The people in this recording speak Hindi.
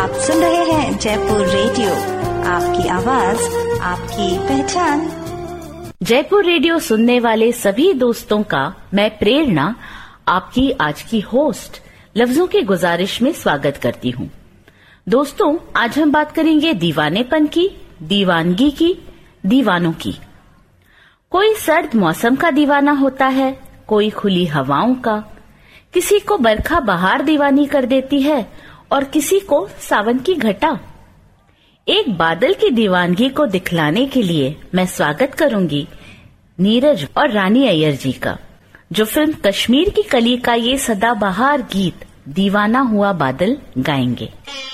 आप सुन रहे हैं जयपुर रेडियो, आपकी आवाज आपकी पहचान। जयपुर रेडियो सुनने वाले सभी दोस्तों का मैं प्रेरणा, आपकी आज की होस्ट, लफ्जों की गुजारिश में स्वागत करती हूँ। दोस्तों, आज हम बात करेंगे दीवानेपन की, दीवानगी की, दीवानों की। कोई सर्द मौसम का दीवाना होता है, कोई खुली हवाओं का, किसी को बरखा बहार दीवानी कर देती है और किसी को सावन की घटा। एक बादल की दीवानगी को दिखलाने के लिए मैं स्वागत करूंगी नीरज और रानी अय्यर जी का, जो फिल्म कश्मीर की कली का ये सदाबहार गीत दीवाना हुआ बादल गाएंगे।